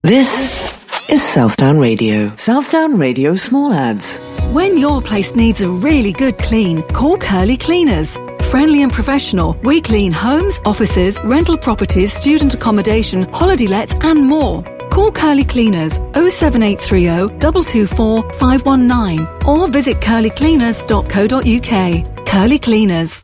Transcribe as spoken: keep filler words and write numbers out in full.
This is Southdown Radio. Southdown Radio Small Ads. When your place needs a really good clean, call Curly Cleaners. Friendly and professional, we clean homes, offices, rental properties, student accommodation, holiday lets and more. Call Curly Cleaners oh seven eight three oh, two two four, five one nine or visit curly cleaners dot co dot uk. Curly Cleaners.